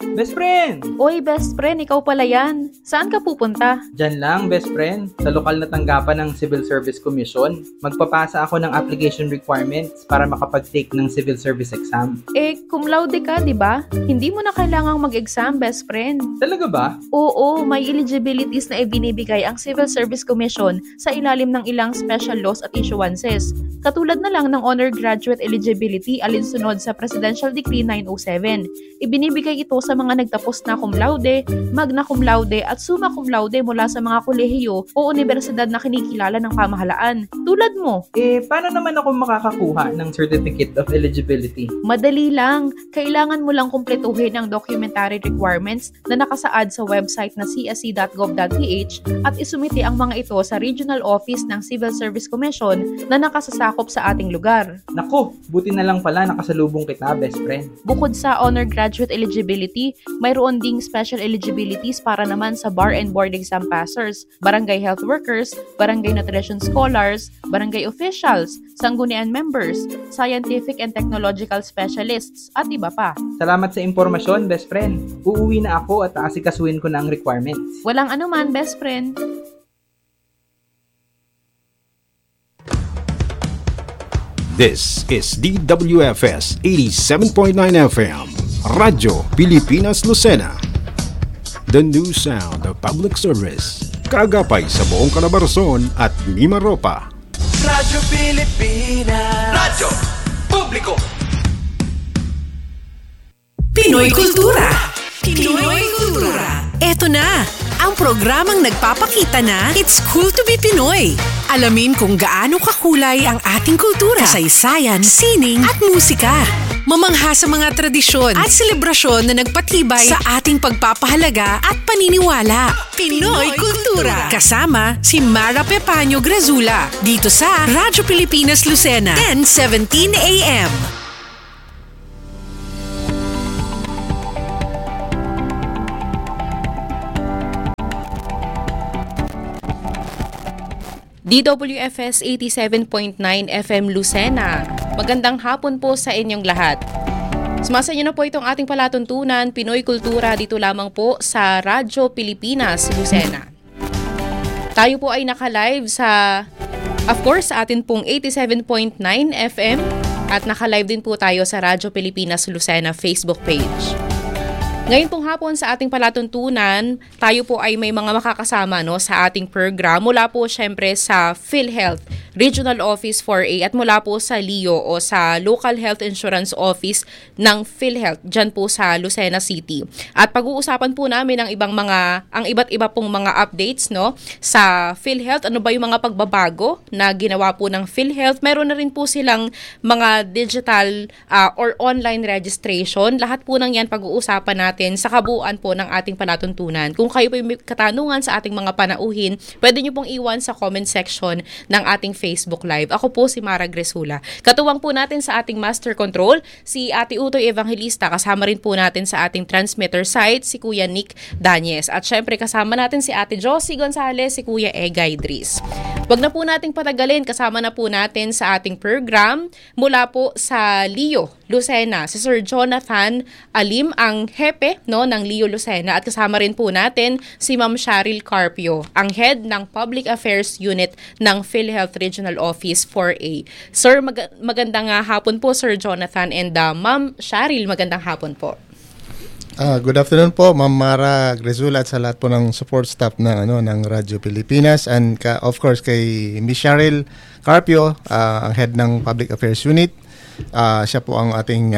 Best friend! Oy, best friend, ikaw pala yan. Saan ka pupunta? Diyan lang, best friend. Sa lokal na tanggapan ng Civil Service Commission. Magpapasa ako ng application requirements para makapag-take ng Civil Service exam. Cum laude ka, di ba? Hindi mo na kailangang mag-exam, best friend. Talaga ba? Oo, may eligibilities na ibinibigay ang Civil Service Commission sa ilalim ng ilang special laws at issuances. Katulad na lang ng honor graduate eligibility alinsunod sa Presidential Decree 907. Ibinibigay ito sa mga nagtapos na cum laude, magna cum laude at summa cum laude mula sa mga kolehiyo o universidad na kinikilala ng pamahalaan. Tulad mo. Paano naman ako makakakuha ng Certificate of Eligibility? Madali lang. Kailangan mo lang kumpletuhin ang documentary requirements na nakasaad sa website na csc.gov.ph at isumite ang mga ito sa Regional Office ng Civil Service Commission na nakasasakop sa ating lugar. Naku, buti na lang pala nakasalubong kita, best friend. Bukod sa honor graduate eligibility, mayroon ding special eligibilities para naman sa bar and board exam passers, barangay health workers, barangay nutrition scholars, barangay officials, sanggunian members, scientific and technological specialists, at iba pa. Salamat sa impormasyon, best friend. Uuwi na ako at aasikasuhin ko na ang requirements. Walang anuman, best friend. This is DWFS 87.9 FM, Radyo Pilipinas Lucena. The new sound of public service. Kagapay sa buong Calabarzon at Mimaropa. Radyo Pilipinas. Radyo Publiko. Pinoy Kultura. Pinoy Kultura. Eto na, ang programang nagpapakita na it's cool to be Pinoy. Alamin kung gaano kakulay ang ating kultura, kasaysayan, sining at musika. Mamangha sa mga tradisyon at selebrasyon na nagpatibay sa ating pagpapahalaga at paniniwala. Pinoy Kultura. Kasama si Mara Pepanyo Grazula dito sa Radyo Pilipinas Lucena, 10:17 AM. DWFS 87.9 FM Lucena. Magandang hapon po sa inyong lahat. Sumasa inyo na po itong ating palatuntunan, Pinoy Kultura, dito lamang po sa Radyo Pilipinas Lucena. Tayo po ay naka-live sa, of course, sa atin pong 87.9 FM at naka-live din po tayo sa Radyo Pilipinas Lucena Facebook page. Ngayon pong hapon sa ating palatuntunan, tayo po ay may mga makakasama sa ating program mula po syempre sa PhilHealth Regional Office 4A at mula po sa LIO o sa Local Health Insurance Office ng PhilHealth dyan po sa Lucena City. At pag-uusapan po namin ang iba't iba pong mga updates sa PhilHealth. Ano ba yung mga pagbabago na ginawa po ng PhilHealth? Meron na rin po silang mga digital or online registration. Lahat po ng yan pag-uusapan natin sa kabuuan po ng ating palatuntunan. Kung kayo po may katanungan sa ating mga panauhin, pwede nyo pong iwan sa comment section ng ating Facebook Live. Ako po si Mara Grazula. Katuwang po natin sa ating Master Control, si Ate Utoy Evangelista. Kasama rin po natin sa ating transmitter site, si Kuya Nick Danyes. At syempre kasama natin si Ate Josie Gonzales, si Kuya Egay Dris. Wag na po nating patagalin. Kasama na po natin sa ating program mula po sa LIO Lucena, si Sir Jonathan Alim, ang hepe ng LIO Lucena. At kasama rin po natin si Ma'am Cheryl Carpio, ang head ng Public Affairs Unit ng PhilHealth Regional Office 4A. Sir, magandang hapon po, Sir Jonathan, and Ma'am Cheryl, magandang hapon po. Good afternoon po, Ma'am Mara Grazula, at sa lahat po ng support staff ng Radyo Pilipinas, and of course kay Miss Cheryl Carpio, ang head ng Public Affairs Unit. Siya po ang ating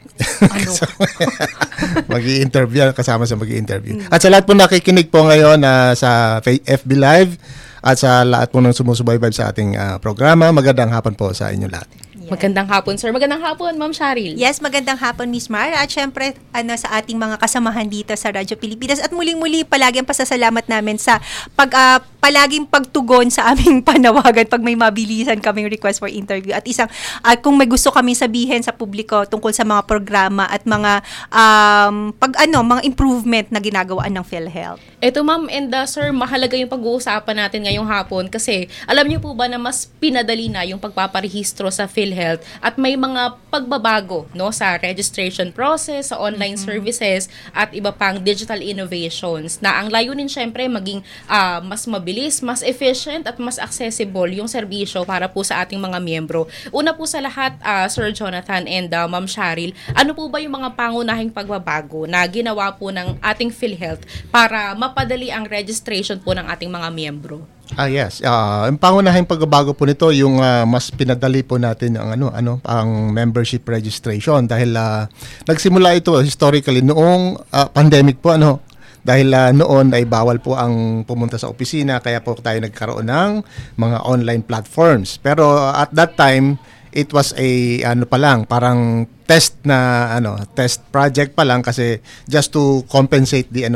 mag-i-interview, kasama sa mag-i-interview. At sa lahat po nakikinig po ngayon sa FB Live at sa lahat po ng sumusubaybay sa ating programa, magandang hapon po sa inyo lahat. Yeah. Magandang hapon, sir. Magandang hapon, Ma'am Cheryl. Yes, magandang hapon, Miss Mara. At syempre, sa ating mga kasamahan dito sa Radyo Pilipinas. At muling-muli, palagi ang pasasalamat namin sa palaging pagtugon sa aming panawagan pag may mabilisan kaming request for interview. At kung may gusto kaming sabihin sa publiko tungkol sa mga programa at mga mga improvement na ginagawaan ng PhilHealth. Ito ma'am and sir, mahalaga yung pag-uusapan natin ngayong hapon kasi alam niyo po ba na mas pinadali na yung pagpaparehistro sa PhilHealth at may mga pagbabago sa registration process, sa online services at iba pang digital innovations na ang layunin syempre maging mas mabilis, mas efficient at mas accessible yung serbisyo para po sa ating mga miyembro. Una po sa lahat, Sir Jonathan and Ma'am Cheryl, ano po ba yung mga pangunahing pagbabago na ginawa po ng ating PhilHealth para mapadali ang registration po ng ating mga miyembro? Yes. Ang pangunahing pagbabago po nito yung mas pinadali po natin ang membership registration dahil nagsimula ito historically noong pandemic po dahil noon ay bawal po ang pumunta sa opisina kaya po tayo nagkaroon ng mga online platforms. Pero at that time it was a parang test project pa lang kasi just to compensate the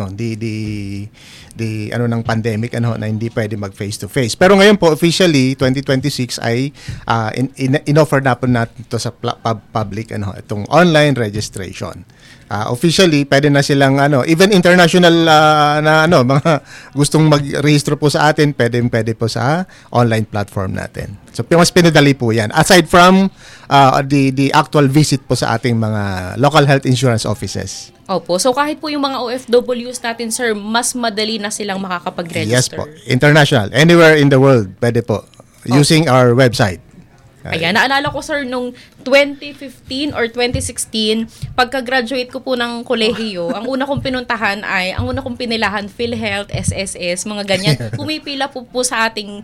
ng pandemic na hindi pwede mag face to face. Pero ngayon po officially 2026 ay in-offer na po natin ito sa public itong online registration. Officially pwede na silang even international mga gustong mag-rehistro po sa atin pwede po sa online platform natin. So mas pinadali po 'yan aside from the actual visit po sa ating mga local health insurance offices. Opo. So kahit po yung mga OFWs natin, sir, mas madali na silang makakapag-register. Yes po. International. Anywhere in the world, pwede po. Using our website. Ayan, naalala ko sir, nung 2015 or 2016, pagka-graduate ko po ng kolehiyo, ang una kong pinuntahan ang una kong pinilahan, PhilHealth, SSS, mga ganyan. Pumipila po sa ating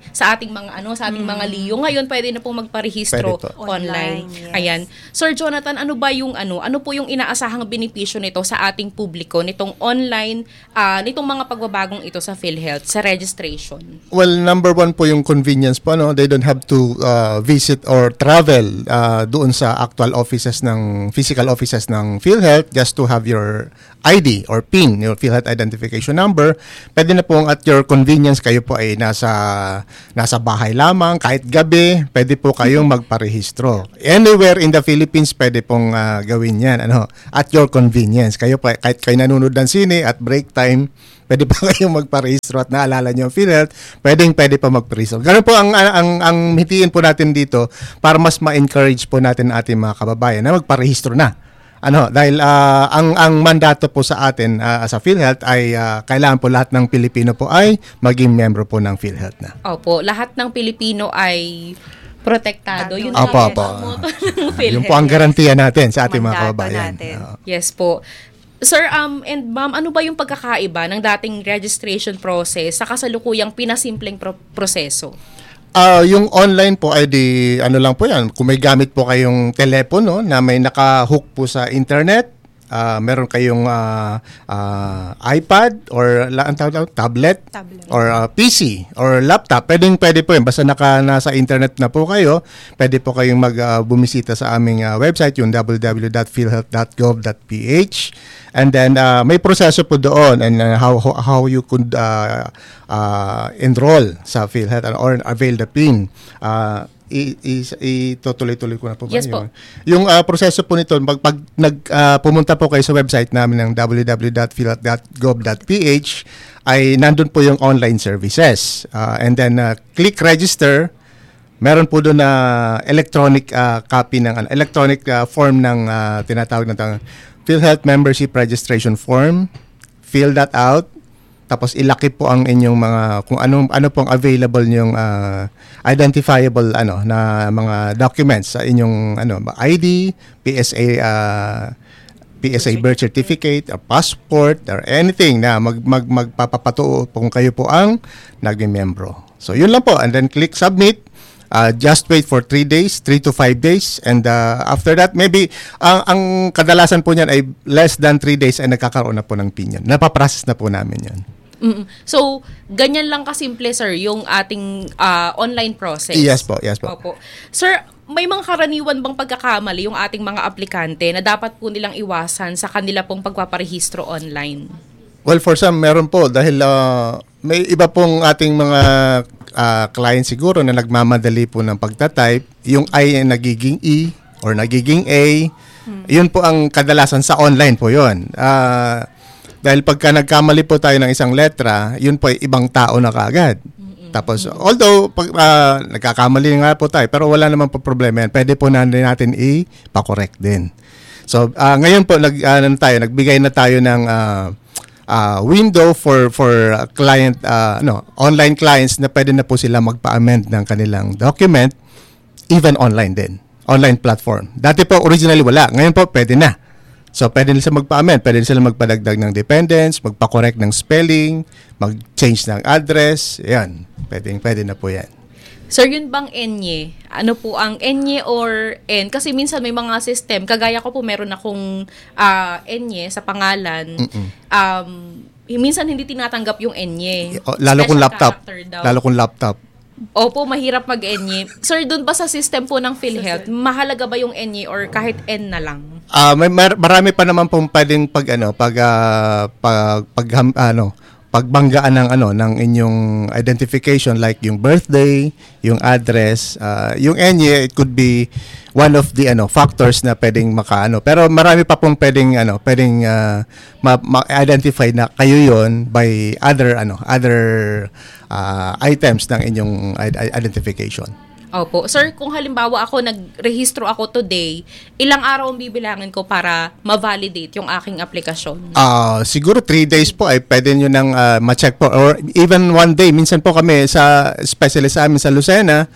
mga liyo. Ngayon, pwede na pong magparehistro online. Yes. Ayan. Sir Jonathan, ano po yung inaasahang benepisyo nito sa ating publiko, nitong online, nitong mga pagbabagong ito sa PhilHealth, sa registration? Well, number one po yung convenience po, They don't have to visit or travel doon sa actual physical offices ng PhilHealth just to have your ID or PIN, your PhilHealth identification number. Pwede na pong at your convenience kayo po ay nasa bahay lamang, kahit gabi, pwede po kayong magparehistro. Anywhere in the Philippines, pwede pong gawin yan, at your convenience. Kayo po, kahit kayo nanonood ng sine at break time, pwede pa kayong magparehistro at naalala nyo ang PhilHealth, pwede pa magparehistro. Ganun po ang hitiin po natin dito para mas ma-encourage po natin ating mga kababayan na magparehistro na. Dahil ang mandato po sa atin sa PhilHealth ay kailangan po lahat ng Pilipino po ay maging miyembro po ng PhilHealth na. Opo, lahat ng Pilipino ay protektado. Yun Opo. Yun po ang garantiya natin sa ating mga kababayan. Yes po. Sir, and ma'am, ano ba yung pagkakaiba ng dating registration process sa kasalukuyang pinasimpleng proseso? Yung online po ay lang po yan. Kung may gamit po kayong telepono na may naka-hook po sa internet, meron kayong iPad or tablet or PC or laptop, pwede po yun. Basta nasa internet na po kayo, pwede po kayong bumisita sa aming website, yung www.philhealth.gov.ph, and then may proseso po doon and how you could enroll sa PhilHealth or avail the PIN. Itutuloy-tuloy ko na po ba? Yes po. Yung proseso po nito, pag pumunta po kayo sa website namin ng www.philhealth.gov.ph ay nandun po yung online services. And then click register. Meron po doon na electronic copy ng electronic form ng tinatawag na PhilHealth Membership Registration Form. Fill that out. Tapos ilaki po ang inyong mga kung ano pong available yung identifiable na mga documents sa inyong ID, PSA birth certificate, or passport, or anything na magpapatuo kung kayo po ang nagme-membro. So yun lang po, and then click submit. Just wait for 3 to 5 days, and after that maybe ang kadalasan po niyan ay less than 3 days ay nagkakaroon na po ng PIN yun. Napaprocess na po namin yun. So, ganyan lang kasimple, sir, yung ating online process. Yes po. Opo. Sir, may mga karaniwan bang pagkakamali yung ating mga aplikante na dapat po nilang iwasan sa kanila pong pagpaparehistro online? Well, for some, meron po dahil May iba pong ating mga client siguro na nagmamadali po ng pagtatype. Yung I ay nagiging E or nagiging A. Yun po ang kadalasan sa online po yun. Dahil pagka nagkamali po tayo ng isang letra, yun po ay ibang tao na kaagad. Tapos, although nagkakamali nga po tayo, pero wala naman po problema yan. Pwede po natin i-correct din. So, ngayon po, nagbigay na tayo ng window for client online clients na pwede na po sila magpa-amend ng kanilang document even online din, online platform. Dati po originally wala, ngayon po pwede na. So pwede na sila magpa-amend, pwede na sila magpadagdag ng dependents, magpa-correct ng spelling, mag-change ng address, yan. Pwede na po yan. Sir, yun bang enye? Ano po ang enye or en? Kasi minsan may mga system, kagaya ko po meron akong enye sa pangalan. Minsan hindi tinatanggap yung enye. Lalo kung laptop. Opo, mahirap mag-enye. Sir, dun ba sa system po ng PhilHealth, mahalaga ba yung enye or kahit en na lang? Marami pa naman pong pwedeng pagbanggaan ng inyong identification, like yung birthday, yung address, yung NY, it could be one of the factors na pwedeng pero marami pa pong pwedeng ma-identify na kayo yon by other items ng inyong identification. Opo. Sir, kung halimbawa nagrehistro ako today, ilang araw ang bibilangin ko para ma-validate yung aking aplikasyon? Siguro 3 days po ay pwede nyo nang ma-check po. Or even 1 day. Minsan po kami, especially sa amin sa Lucena,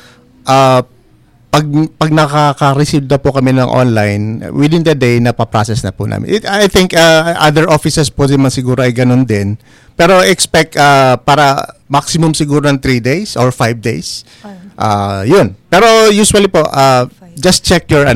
pag nakaka-receive na po kami ng online, within the day, napaprocess na po namin. I think other offices po naman siguro ay ganun din. Pero expect para maximum siguro ng 3 days or 5 days. Yun. Pero usually po, just check your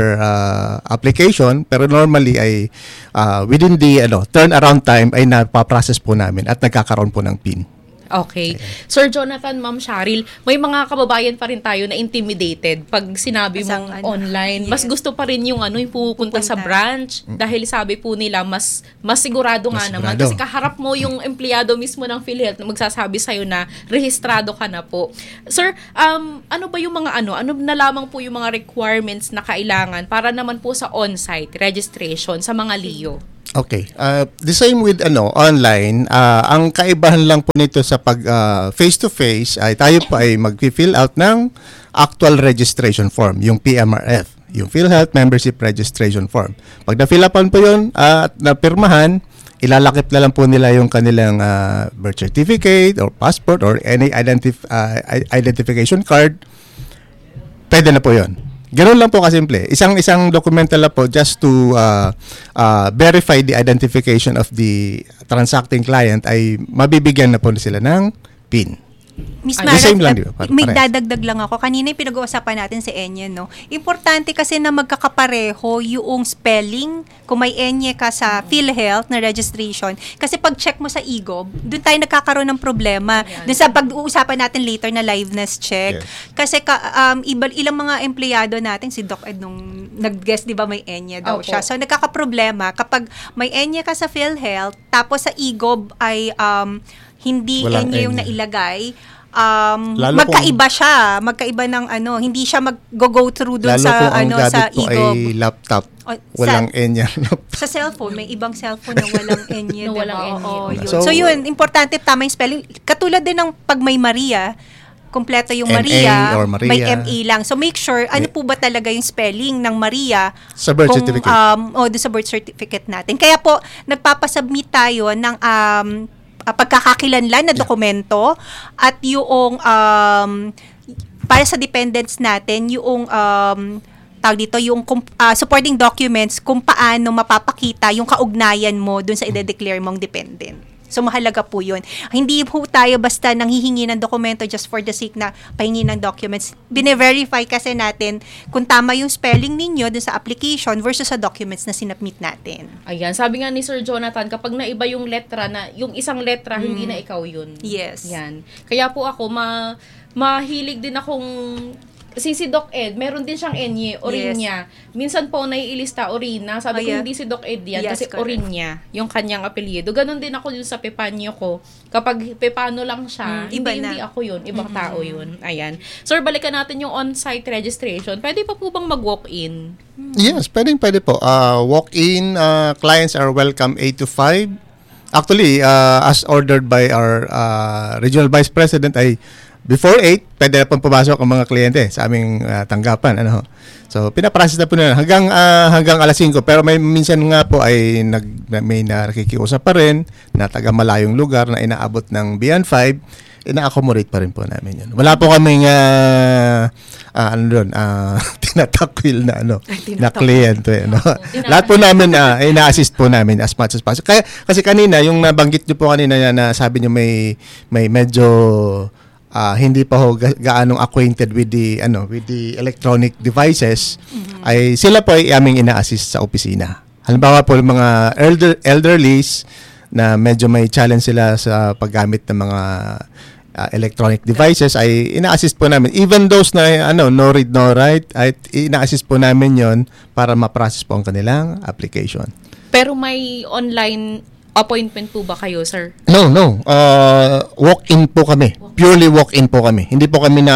application. Pero normally ay within the turnaround time ay napaprocess po namin at nagkakaroon po ng PIN. Okay. Sir Jonathan, Ma'am Cheryl, may mga kababayan pa rin tayo na intimidated pag sinabi mong online. Yes. Mas gusto pa rin yung yung pupunta sa branch dahil sabi po nila mas sigurado nga naman. Kasi kaharap mo yung empleyado mismo ng PhilHealth na magsasabi sa'yo na rehistrado ka na po. Sir, ano ba yung mga ano na lamang po yung mga requirements na kailangan para naman po sa on-site registration sa mga LEO? Okay. The same with online. Ang kaibahan lang po nito sa pag face-to-face ay tayo po ay mag-fill out ng actual registration form, yung PMRF, yung PhilHealth Membership Registration Form. Pag na-fill upan po yun at napirmahan, ilalakip na lang po nila yung kanilang birth certificate or passport or any identification card. Pwede na po yun. Ganun lang po kasimple. Isang dokumento lang po just to verify the identification of the transacting client ay mabibigyan na po sila ng PIN. Miss Mara, may dadagdag lang ako. Kanina yung pinag-uusapan natin si Enye, no? Importante kasi na magkakapareho yung spelling kung may Enye ka sa PhilHealth na registration. Kasi pag check mo sa EGOB, doon tayo nagkakaroon ng problema. Doon sa pag-uusapan natin later na liveness check. Yes. Kasi ilang mga empleyado natin, si Doc Ed nung nag-guest, di ba may Enye daw siya. So nagkakaproblema kapag may Enye ka sa PhilHealth, tapos sa EGOB ay hindi Enye yung nailagay, magkaiba siya. Magkaiba ng hindi siya mag-go through doon sa sa EGOB. Ay laptop. Walang Enye. Sa cellphone, may ibang cellphone na walang Enye. So yun, importante tama yung spelling. Katulad din ng pag may Maria, kompleto yung Maria, may MA lang. So make sure, ano po ba talaga yung spelling ng Maria sa birth certificate? Doon sa birth certificate natin. Kaya po, nagpapasubmit tayo ng pagkakakilanlan na dokumento at yung para sa dependents natin, yung tawag dito, yung supporting documents kung paano mapapakita yung kaugnayan mo dun sa i-declare mong dependent. So, mahalaga po yun. Hindi po tayo basta nanghihingi ng dokumento just for the sake na pahingi ng documents. Bine-verify kasi natin kung tama yung spelling ninyo dun sa application versus sa documents na sinubmit natin. Ayan. Sabi nga ni Sir Jonathan, kapag naiba yung letra na, yung isang letra, hindi na ikaw yun. Yes. Yan. Kaya po ako, mahilig din akong si Doc Ed, meron din siyang Enye, Orinya. Minsan po naiilista Orina. Sabi ko, hindi si Doc Ed yan kasi correct. Orinya, yung kanyang apelyido. Ganon din ako yung sa Pepanyo ko. Kapag Pepano lang siya, iba hindi na. ako yun. Ibang tao yun. Ayan. Sir, balikan natin yung on-site registration. Pwede pa po bang mag-walk-in? Yes, pwede po. Walk-in clients are welcome 8 to 5. Actually, as ordered by our Regional Vice President ay before 8, pwede na pong pumasok ang mga kliyente sa aming tanggapan. So, pinaprocess na po nila hanggang alas 5. Pero may minsan nga po ay may nakikiusap pa rin na taga malayong lugar na inaabot ng beyond 5, ina-accommodate pa rin po namin yun. Wala po kaming tinatakwil na kliyente. Lahat po namin ina-assist po namin as much as possible. Kasi kanina, yung nabanggit nyo po kanina na sabi nyo may medyo hindi pa ho gaanong acquainted with the electronic devices, ay sila po ay aming ina-assist sa opisina. Halimbawa po yung mga elderlies na medyo may challenge sila sa paggamit ng mga electronic devices, ay ina-assist po namin. Even those na no read no write, ay ina-assist po namin yon para ma-process po ang kanilang application. Pero may online appointment po ba kayo, sir? No. Walk-in po kami. Purely walk-in po kami. Hindi po kami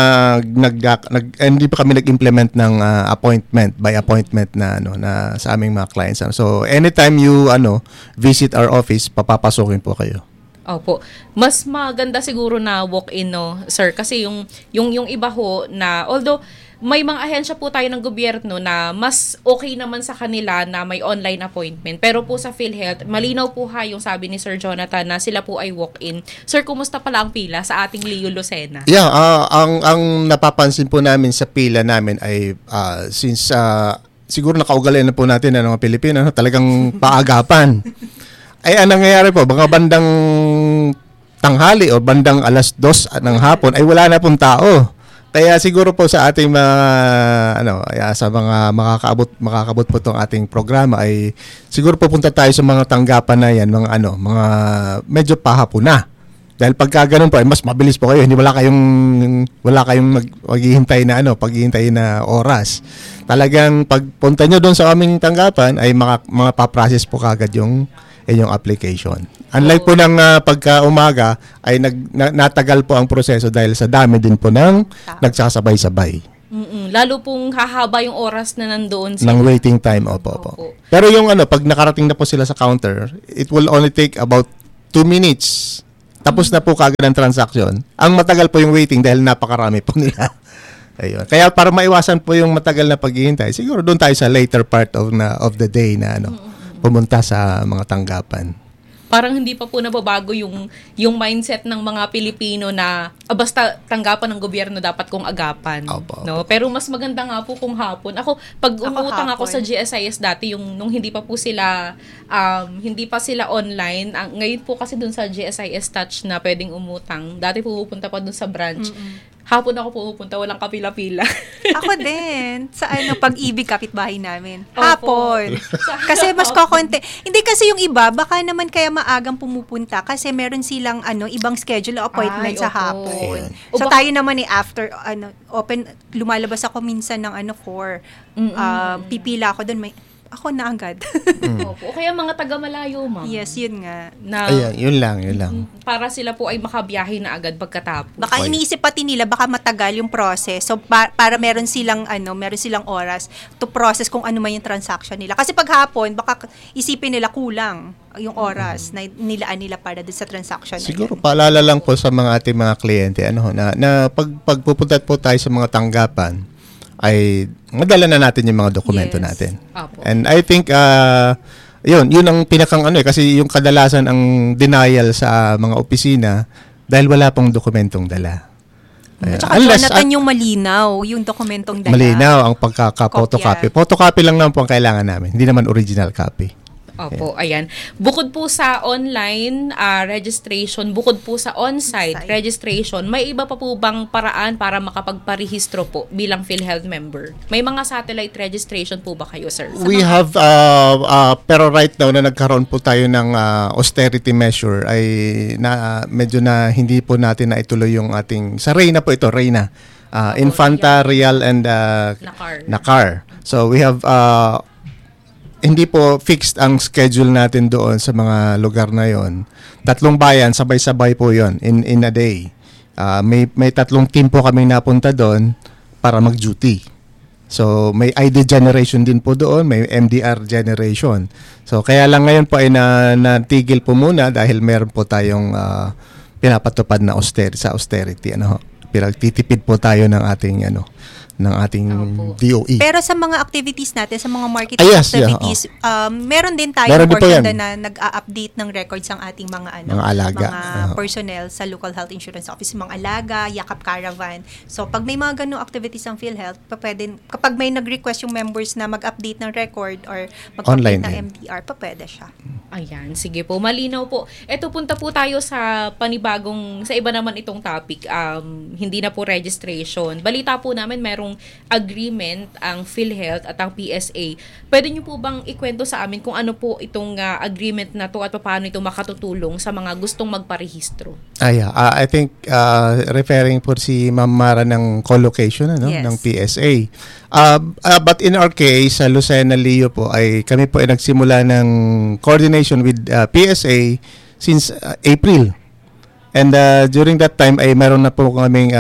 hindi pa kami nag-implement ng appointment by appointment na sa aming mga clients. So anytime you visit our office, papapasokin po kayo. Opo. Mas maganda siguro na walk-in, sir, kasi yung iba ho na although may mga ahensya po tayo ng gobyerno na mas okay naman sa kanila na may online appointment. Pero po sa PhilHealth, malinaw po yung sabi ni Sir Jonathan na sila po ay walk-in. Sir, kumusta pala ang pila sa ating Leo Lucena? Yeah, ang napapansin po namin sa pila namin ay since siguro nakaugalian na po natin ng mga Pilipino, talagang paagapan. Ay anong nangyayari po, mga bandang tanghali o bandang alas 2 ng hapon ay wala na pong tao. Kaya siguro po sa ating mga sa mga makakabot po tong ating programa ay siguro pupunta tayo sa mga tanggapan na yan, mga medyo pahapon na. Dahil pagka ganun po ay mas mabilis po kayo, hindi wala kayong maghihintay na oras. Talagang pagpunta nyo doon sa aming tanggapan ay mga pa-process po kagad yung inyong application. Unlike po ng pagka umaga ay natagal po ang proseso dahil sa dami din po ng nagsasabay-sabay. Lalo pong hahaba yung oras na nandoon sila. Ng waiting time, opo. Pero yung pag nakarating na po sila sa counter, it will only take about 2 minutes. Tapos na po kagad ang transaction. Ang matagal po yung waiting dahil napakarami po nila. Ayun. Kaya para maiwasan po yung matagal na paghihintay, siguro doon tayo sa later part of the day na pumunta sa mga tanggapan. Parang hindi pa po nababago yung mindset ng mga Pilipino na basta tanggapan ng gobyerno dapat kong agapan. Opo. No? Pero mas maganda nga po kung hapon. Pag umutang ako sa GSIS dati, nung hindi pa sila online, ngayon po kasi dun sa GSIS Touch na pwedeng umutang, dati pupunta pa dun sa branch. Hapon ako pupunta, walang kapila-pila. Ako din. Sa Pag-ibig, kapitbahay namin. Opo. Hapon. Kasi mas kokonti. Hindi kasi yung iba, baka naman kaya maagang pumupunta kasi meron silang ibang schedule o appointment Ay, sa opo. hapon. O So baka- tayo naman after open, lumalabas ako minsan ng 4. Pipila ako doon, ako na agad. Opo. O kaya mga taga-malayo, ma'am. Yes, yun nga. Na, Ayan, yun lang. para sila po ay makabiyahe na agad pagkatapos. Baka iniisip pati nila baka matagal yung process. So para meron silang oras to process kung ano man yung transaction nila. Kasi pag hapon baka isipin nila kulang yung oras na nilaan nila para dun sa transaction. na Siguro yun. paalala lang po sa mga ating mga kliyente na pagpupunta po tayo sa mga tanggapan ay madala na natin yung mga dokumento Yes. natin. Apo. And I think yun ang pinakang kasi yung kadalasan ang denial sa mga opisina dahil wala pong dokumentong dala. At saka Jonathan, yung malinaw, yung dokumentong dala. Malinaw ang pagkaka-photocopy. Kopya. Photocopy lang naman po ang kailangan namin. Hindi naman original copy. Opo, ayan. Bukod po sa online registration, bukod po sa on-site registration, may iba pa po bang paraan para makapagparehistro po bilang PhilHealth member? May mga satellite registration po ba kayo, sir? We have, pero right now na nagkaroon po tayo ng austerity measure ay medyo na hindi po natin na ituloy yung ating, sa Reyna po ito, Reyna. Infanta, Real, and Nakar. So we have hindi po fixed ang schedule natin doon sa mga lugar na yon. 3 bayan, sabay-sabay po yon in a day. May 3 team po kaming napunta doon para mag-duty. So may ID generation din po doon, may MDR generation. So kaya lang ngayon po ay natigil po muna dahil meron po tayong pinapatupad na austerity. Pinagtitipid po tayo ng ating DOE. Pero sa mga activities natin, sa mga marketing activities, meron din tayong portion na nag-a-update ng records ang ating mga alaga, mga personnel sa local health insurance office, mga alaga, yakap caravan. So pag may mga ganung activities ang PhilHealth, pwede, kapag may nag-request yung members na mag-update ng record or mag-update ng MDR, pwede siya. Ayan, sige po, malinaw po. Eto, punta po tayo sa panibagong, sa iba naman itong topic, hindi na po registration. Balita po namin merong agreement ang PhilHealth at ang PSA. Pwede niyo po bang ikwento sa amin kung ano po itong agreement na to at paano ito makatutulong sa mga gustong magparehistro? I think referring po si Ma'am Mara ng co-location ng PSA. But in our case, sa Lucena Leo po ay kami po ay nagsimula ng coordination with PSA since April. And during that time ay meron na po kaming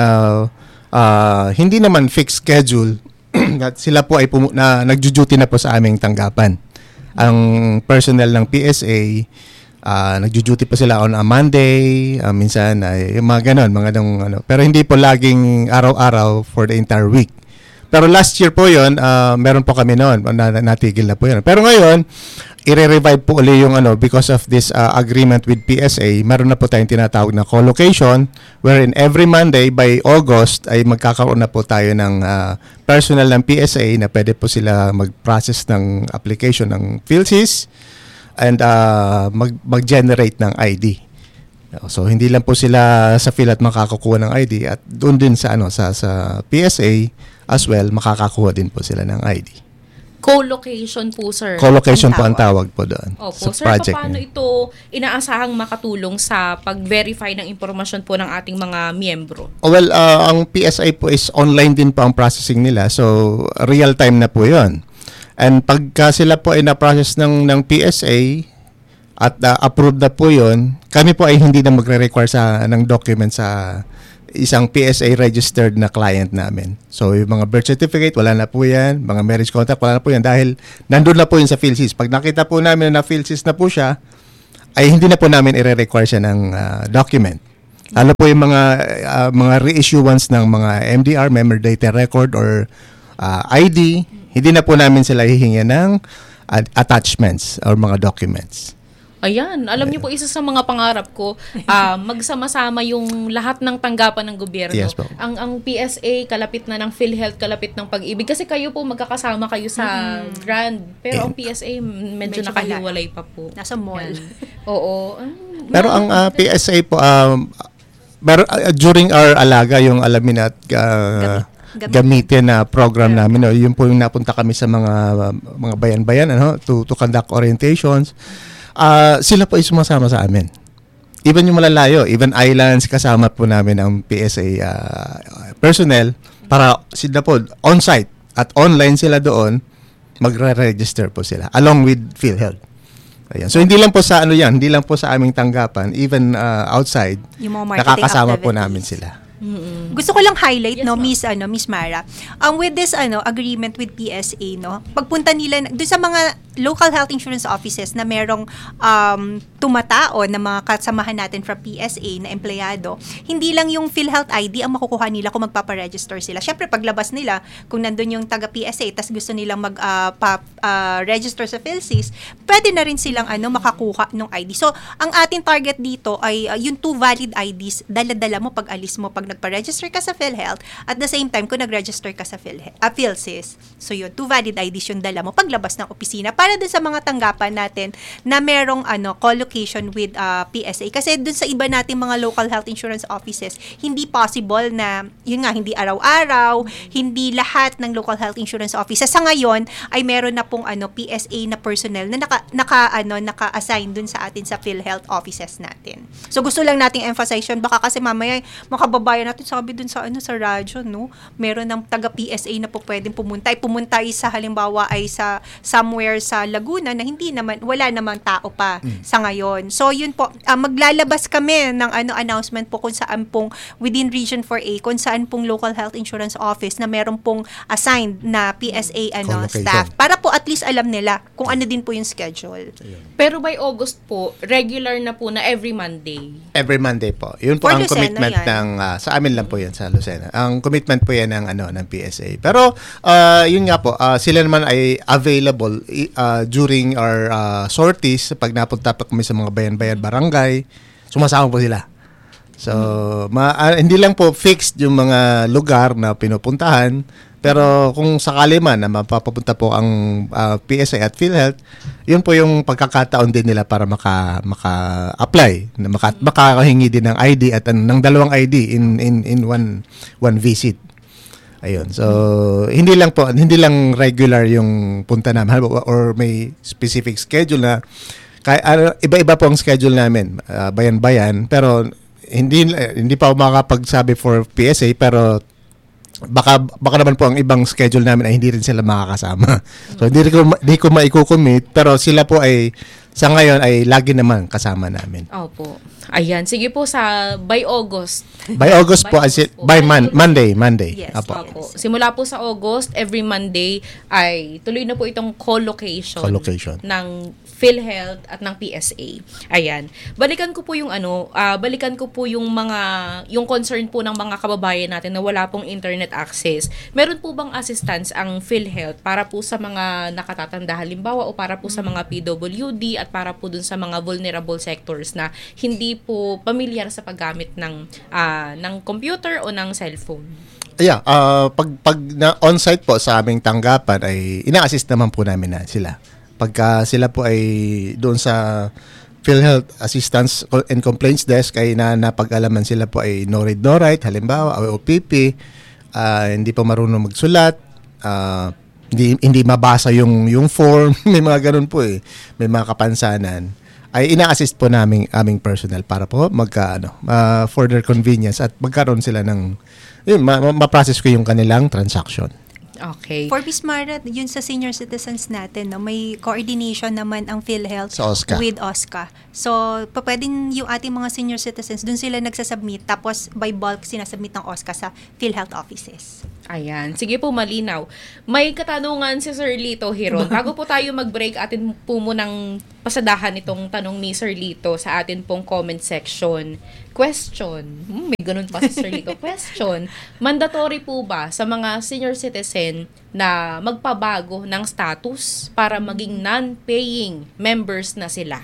hindi naman fixed schedule at sila po ay nagjo-duty na po sa aming tanggapan. Ang personnel ng PSA nagjo-duty pa sila on a Monday, minsan yung mga ganon, pero hindi po laging araw-araw for the entire week. Pero last year po yun, meron po kami noon, natigil na po yun. Pero ngayon, i-revive po uli yung because of this agreement with PSA, meron na po tayong tinatawag na co-location, wherein every Monday by August ay magkakaroon na po tayo ng personnel ng PSA na pwede po sila mag-process ng application ng PhilSys and mag-generate ng ID. So hindi lang po sila sa PhilHealth makakakuha ng ID at doon din sa sa PSA as well makakakuha din po sila ng ID. Co-location po, sir. Co-location po ang tawag po doon. Opo, sa sir, project paano ito inaasahang makatulong sa pag-verify ng impormasyon po ng ating mga miyembro? Well, ang PSA po is online din po ang processing nila. So, real time na po 'yon. And pagka sila po ay na-process ng PSA at approved na po 'yon, kami po ay hindi na magre-require ng document sa isang PSA registered na client namin. So, yung mga birth certificate, wala na po yan. Mga marriage contract, wala na po yan dahil nandun na po yun sa PhilSys. Pag nakita po namin na PhilSys na po siya, ay hindi na po namin i-require siya ng document. Lalo po yung mga reissuance ng mga MDR, member data record or ID, hindi na po namin sila hihingi ng attachments or mga documents. Ayan, alam niyo po, isa sa mga pangarap ko, magsama-sama yung lahat ng tanggapan ng gobyerno. Yes, po. Ang PSA, kalapit na ng PhilHealth, kalapit ng Pag-ibig. Kasi kayo po, magkakasama kayo sa grant. Pero ang PSA, medyo nakahiwalay pa po. Nasa mall. Oo. Pero ang PSA po, during our alaga, yung alamin at gamitin na program namin, yun po yung napunta kami sa mga bayan-bayan to conduct orientations. Sila po ay sumasama sa amin. Even yung malalayo, even islands, kasama po namin ang PSA personnel para sila po on-site at online sila doon, magre-register po sila along with PhilHealth. Ayan. So hindi lang po sa hindi lang po sa aming tanggapan, even outside, nakakasama po namin sila. Mm-hmm. Gusto ko lang highlight Miss Mara. With this agreement with PSA, pagpunta nila doon sa mga local health insurance offices na merong tumatao na mga kasamahan natin from PSA na empleyado, hindi lang yung PhilHealth ID ang makukuha nila kung magpaparegister sila. Syempre paglabas nila, kung nandun yung taga PSA tas gusto nilang mag-register sa PhilSys, pwede na rin silang makakuha ng ID. So, ang ating target dito ay yung 2 valid IDs, dala-dala mo pag alis mo pag nagpa-register ka sa PhilHealth, at the same time kung nag-register ka sa PhilSys. So, yun, 2 valid IDs yung dala mo paglabas ng opisina para para dun sa mga tanggapan natin na merong co-location with PSA. Kasi dun sa iba nating mga local health insurance offices, hindi possible na, yun nga, hindi araw-araw, hindi lahat ng local health insurance offices sa ngayon ay meron na pong PSA na personnel na naka-assign dun sa atin sa PhilHealth offices natin. So gusto lang nating emphasize yun, baka kasi mamaya makababayan natin sabi dun sa sa radyo, no? Meron ng taga PSA na po pwedeng pumunta sa halimbawa ay sa somewhere sa Laguna na wala namang tao pa sa ngayon. So yun po, maglalabas kami ng announcement po kung saan pong within Region 4A, kung saan pong local health insurance office na meron pong assigned na PSA staff para po at least alam nila kung ano din po yung schedule. Pero by August po, regular na po na every Monday. Every Monday po. Yun po For ang Lucena commitment yan. ng sa amin lang po 'yan sa Lucena. Ang commitment po 'yan ng PSA. Pero yun nga po, sila naman ay available during our sorties pag napunta pa kami sa mga bayan-bayan barangay. Sumasama po sila. So, hindi lang po fixed yung mga lugar na pinupuntahan, pero kung sakali man na mapapapunta po ang PSA at PhilHealth, yun po yung pagkakataon din nila para maka-apply, makahingi din ng ID at ng dalawang ID in one visit. Ayun. So, hindi lang regular yung punta namin or may specific schedule na iba-iba po ang schedule namin, bayan-bayan, pero hindi pa ako makakapagsabi for PSA, pero baka naman po ang ibang schedule namin ay hindi rin sila makakasama. So hindi ko maiko-commit, pero sila po ay sa ngayon ay lagi naman kasama namin. Opo. Ayan, sige po by August. By August po, Monday. Yes, Opo. Simula po sa August, every Monday ay tuloy na po itong co-location ng PhilHealth at ng PSA. Ayan. Balikan ko po yung yung concern po ng mga kababayan natin na wala pong internet access. Meron po bang assistance ang PhilHealth para po sa mga nakatatanda halimbawa o para po sa mga PWD at para po dun sa mga vulnerable sectors na hindi po pamilyar sa paggamit ng computer o ng cellphone? Yeah, pag na on-site po sa aming tanggapan ay ina-assist naman po namin na sila. Pagka sila po ay doon sa PhilHealth Assistance and Complaints Desk ay napag-alaman sila po ay no read no write, halimbawa OPP, hindi pa marunong magsulat, hindi mabasa yung form, may mga ganun po may mga kapansanan, ay ina-assist po aming personnel para po for their convenience at magkaroon sila ng ma-process ko yung kanilang transaction. Okay. For Bismara, yun sa senior citizens natin, may coordination naman ang PhilHealth sa OSCA. With OSCA. So, pwedeng yung ating mga senior citizens, dun sila nagsasubmit, tapos by bulk sinasubmit ng OSCA sa PhilHealth offices. Ayan. Sige po, malinaw. May katanungan si Sir Lito Hiron. Bago po tayo mag-break, atin po munang pasadahan itong tanong ni Sir Lito sa atin pong comment section. Question. May ganun pa si Sir Lito. Question. Mandatory po ba sa mga senior citizen na magpabago ng status para maging non-paying members na sila?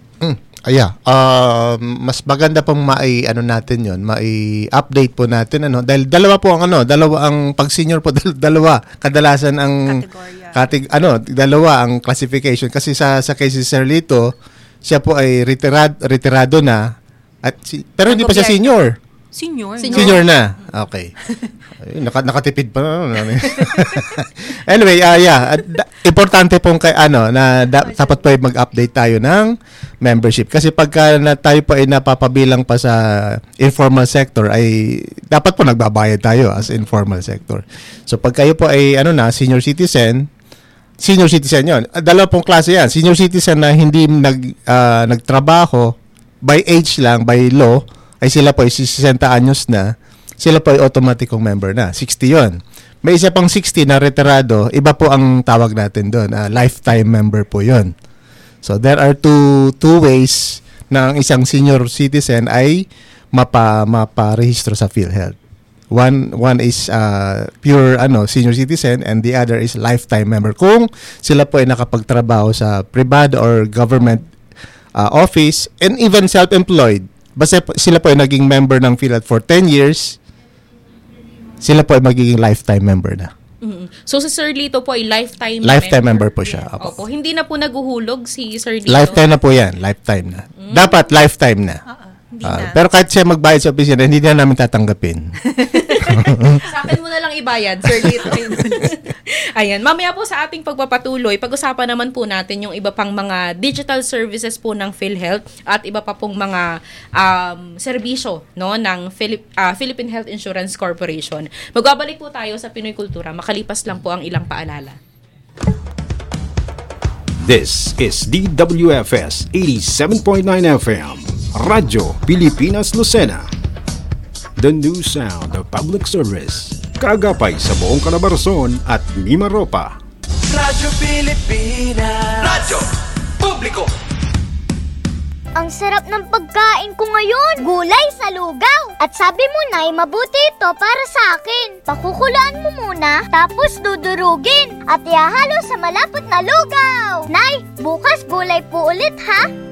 Mas maganda pong natin yon, mai-update po natin dahil dalawa ang pag senior po dalawa kadalasan ang dalawa ang classification kasi sa case si Sir Lito, siya po ay retirado na pero hindi pa siya senior. Senior na. Okay. Nakatipid pa na. Anyway, importante pong dapat po mag-update tayo ng membership kasi pagka tayo po ay napapabilang pa sa informal sector ay dapat po nagbabayad tayo as informal sector. So pag kayo po ay senior citizen yon. Dalawa pong klase yan. Senior citizen na hindi nagtrabaho by age lang, by law, ay sila po ay 60 anyos na, sila po ay automaticong member na. 60 yon. May isa pang 60 na retirado, iba po ang tawag natin doon. Lifetime member po yon. So there are two ways na ang isang senior citizen ay maparehistro sa PhilHealth. One is pure senior citizen and the other is lifetime member. Kung sila po ay nakapagtrabaho sa privado or government office and even self-employed, basta sila po ay naging member ng PhilHealth for 10 years, sila po ay magiging lifetime member na. So si Sir Lito po ay lifetime member po siya. Opo. Hindi na po naguhulog si Sir Lito. Lifetime na po yan. Lifetime na. Dapat lifetime na. Hindi na. Pero kahit siya magbayad sa opisina, hindi na namin tatanggapin. Sa akin mo na lang ibayad, Sir Lito. Ayan, mamaya po sa ating pagpapatuloy, pag-usapan naman po natin yung iba pang mga digital services po ng PhilHealth at iba pa pong mga serbisyo, no, ng Philippine Health Insurance Corporation. Magbabalik po tayo sa Pinoy Kultura, makalipas lang po ang ilang paalala. This is DWFS 87.9 FM, Radyo Pilipinas Lucena. The new sound of public service. Kagapay sa buong Calabarzon at Mimaropa. Radyo Pilipinas. Radyo Publiko. Ang sarap ng pagkain ko ngayon. Gulay sa lugaw. At sabi mo, Nay, mabuti ito para sa akin. Pakukulaan mo muna, tapos dudurugin. At ihahalo sa malapot na lugaw. Nay, bukas gulay po ulit ha.